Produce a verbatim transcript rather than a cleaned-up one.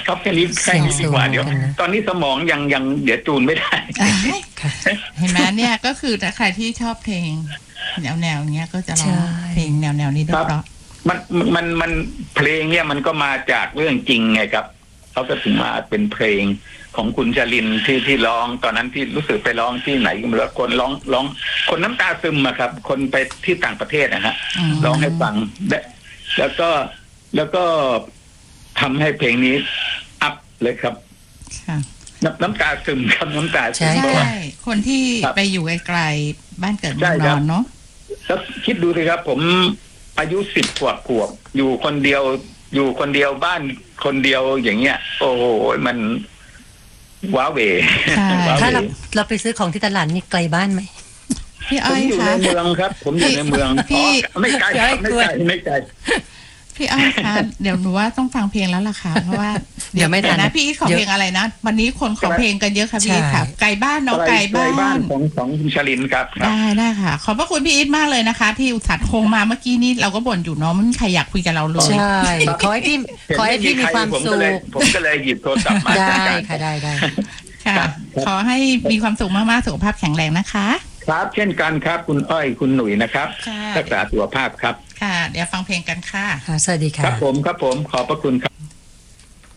ครับแค่นี้แค่นี้ดีกว่าเดี๋ยวตอนนี้สมองยังยังเดี๋ยวจูนไม่ได้เห็นไหมเนี่ยก็คือถ้าใครที่ชอบเพลงแนวแนวเนี้ยก็จะร้องเพลงแนวแนวนี้ได้เพราะมันมันมันเพลงเนี่ยมันก็มาจากเรื่องจริงไงครับเขาก็ถึงมาเป็นเพลงของคุณชลินที่ที่ร้องตอนนั้นที่รู้สึกไปร้องที่ไหนก็ไม่รู้คนร้องร้องคนน้ำตาซึมอะครับคนไปที่ต่างประเทศนะฮะร้องให้ฟังแล้วก็แล้วก็ทำให้เพลงนี้อัพเลยครับน้ำน้ำตาซึมครับน้ำตาซึมใช่คนที่ไปอยู่ไกลๆบ้านเกิดเมืองนอนเนาะแล้วคิดดูสิครับผมอายุสิบกว่าขวบอยู่คนเดียวอยู่คนเดียวบ้านคนเดียวอย่างเงี้ยโอ้โหมันว้าเวถ้าเราเราไปซื้อของที่ตลาดนี่ไกลบ้านไหมพี่อ้อยผมอยู่ในเมืองครับผมอยู่ในเมืองพี่ไม่ไกลไม่ไกลไม่ไกลพี่อ้อยคะเดี๋ยวหนูว่าต้องฟังเพลงแล้วล่ะค่ะเพราะว่าเดี๋ยวไม่ทันนะพี่อีทขอเพลงอะไรนะวันนี้คนขอเพลงกันเยอะค่ะพี่อีทค่ะไกลบ้านน้องไกลบ้านของของคุณชลินครับได้ได้ค่ะขอบพระคุณพี่อีทมากเลยนะคะที่อุตส่าห์โทรมาเมื่อกี้นี้เราก็บ่นอยู่เนาะไม่มีใครอยากคุยกับเราเลยใช่ขอให้พี่ขอให้พี่มีความสุขผมก็เลยหยิบโทรศัพท์มาได้ค่ะได้ได้ค่ะขอให้มีความสุขมากๆสุขภาพแข็งแรงนะคะครับเช่นกันครับคุณอ้อยคุณหนุ่ยนะครับรักษาสุขภาพครับค่ะเดี๋ยวฟังเพลงกันค่ะสวัสดีค่ะครับผมครับผมขอบพระคุณครับ